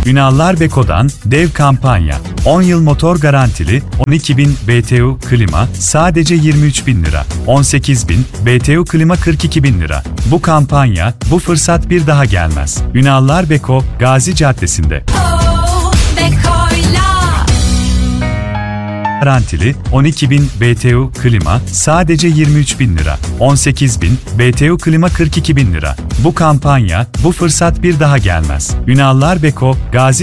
Ünallar Beko'dan dev kampanya. 10 yıl motor garantili, 12.000 BTU klima sadece 23.000 lira. 18.000 BTU klima 42.000 lira. Bu kampanya, bu fırsat bir daha gelmez. Ünallar Beko, Gazi Caddesi'nde. Garantili, 12.000 BTU klima sadece 23.000 lira. 18.000 BTU klima 42.000 lira. Bu kampanya, bu fırsat bir daha gelmez. Ünallar Beko, Gazi